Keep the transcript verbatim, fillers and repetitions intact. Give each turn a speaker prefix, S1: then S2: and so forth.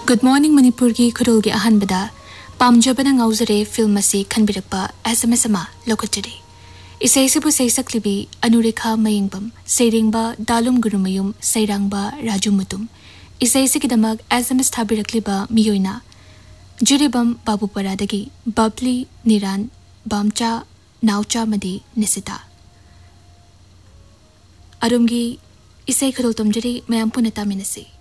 S1: Good morning Manipur ki khurul gi ahanbada pamjabana ngauzare film asi khanbirakpa S M S ama lokachari isai sibu seisaklibi anurekha mayingbam seiringba dalum gurumayum seirangba raju mutum isai sikidamak S M S thabirakliba miyoina juribam babu paradagi babli niran bamcha naucha madi nisita arumgi isai khurul tumjari mayam punata minasi